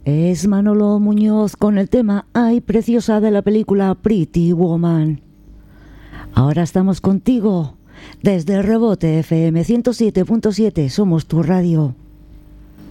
Es Manolo Muñoz con el tema Ay Preciosa de la película Pretty Woman. Ahora estamos contigo desde Rebote FM 107.7, somos tu radio.